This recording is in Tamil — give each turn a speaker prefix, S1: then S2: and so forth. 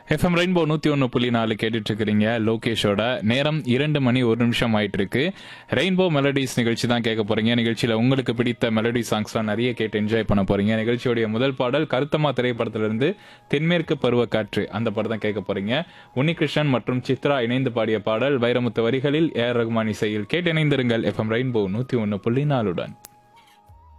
S1: எஃப்எம் ரெயின்போ 101.4 கேட்டுட்டு இருக்கிறீங்க. லோகேஷோட நேரம் 2 மணி 1 நிமிஷம் ஆயிட்டு இருக்கு. ரெயின்போ மெலடிஸ் நிகழ்ச்சி தான் கேட்க போறீங்க. நிகழ்ச்சியில உங்களுக்கு பிடித்த மெலடி சாங்ஸ்லாம் நிறைய கேட்டு என்ஜாய் பண்ண போறீங்க. நிகழ்ச்சியோடைய முதல் பாடல் கருத்தம்மா திரைப்படத்திலிருந்து தென்மேற்கு பருவக்காற்று அந்த படம் தான் கேட்க போறீங்க. உன்னிகிருஷ்ணன் மற்றும் சித்ரா இணைந்து பாடிய பாடல் வைரமுத்து வரிகளில் ஏஆர் ரகுமான் இசையில் கேட்டு இணைந்திருங்கள். FM rainbow 101.4.